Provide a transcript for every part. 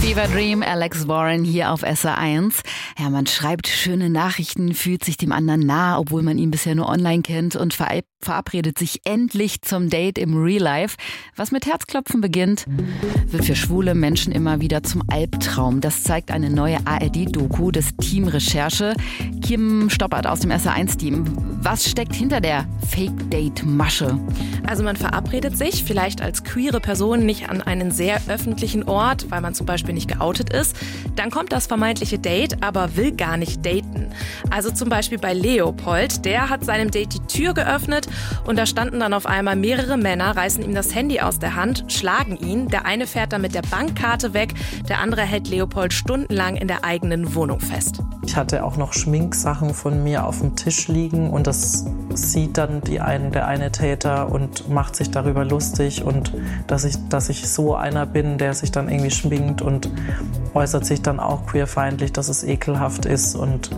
Fever Dream, Alex Warren hier auf SR1. Ja, man schreibt schöne Nachrichten, fühlt sich dem anderen nah, obwohl man ihn bisher nur online kennt und verabredet sich endlich zum Date im Real Life. Was mit Herzklopfen beginnt, wird für schwule Menschen immer wieder zum Albtraum. Das zeigt eine neue ARD-Doku des Team Recherche. Kim Stoppert aus dem SR1-Team. Was steckt hinter der Fake-Date-Masche? Also man verabredet sich vielleicht als queere Person nicht an einen sehr öffentlichen Ort, weil man zum Beispiel nicht geoutet ist. Dann kommt das vermeintliche Date, aber will gar nicht daten. Also zum Beispiel bei Leopold, der hat seinem Date die Tür geöffnet und da standen dann auf einmal mehrere Männer, reißen ihm das Handy aus der Hand, schlagen ihn. Der eine fährt dann mit der Bankkarte weg, der andere hält Leopold stundenlang in der eigenen Wohnung fest. Ich hatte auch noch Schminksachen von mir auf dem Tisch liegen und das sieht dann der eine Täter und macht sich darüber lustig und dass ich so einer bin, der sich dann irgendwie schminkt und äußert sich dann auch queerfeindlich, dass es ekelhaft ist und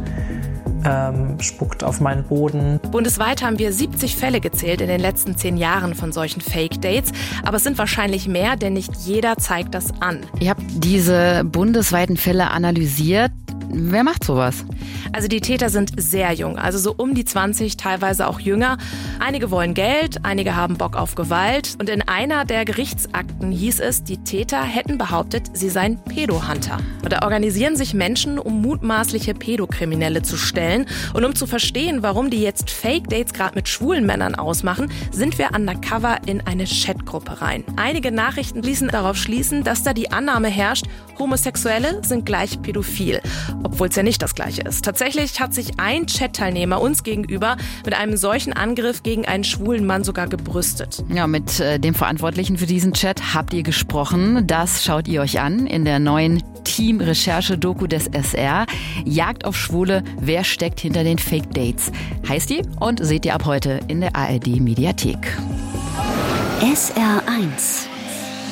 spuckt auf meinen Boden. Bundesweit haben wir 70 Fälle gezählt in den letzten 10 Jahren von solchen Fake-Dates. Aber es sind wahrscheinlich mehr, denn nicht jeder zeigt das an. Ihr habt diese bundesweiten Fälle analysiert. Wer macht sowas? Also die Täter sind sehr jung, also so um die 20, teilweise auch jünger. Einige wollen Geld, einige haben Bock auf Gewalt. Und in einer der Gerichtsakten hieß es, die Täter hätten behauptet, sie seien Pädohunter. Und da organisieren sich Menschen, um mutmaßliche Pädokriminelle zu stellen. Und um zu verstehen, warum die jetzt Fake-Dates gerade mit schwulen Männern ausmachen, sind wir undercover in eine Chatgruppe rein. Einige Nachrichten ließen darauf schließen, dass da die Annahme herrscht, Homosexuelle sind gleich pädophil. Obwohl es ja nicht das Gleiche ist. Tatsächlich hat sich ein Chat-Teilnehmer uns gegenüber mit einem solchen Angriff gegen einen schwulen Mann sogar gebrüstet. Ja, mit dem Verantwortlichen für diesen Chat habt ihr gesprochen. Das schaut ihr euch an in der neuen Team-Recherche-Doku des SR. Jagd auf Schwule, wer steckt hinter den Fake-Dates? Heißt die und seht ihr ab heute in der ARD-Mediathek. SR1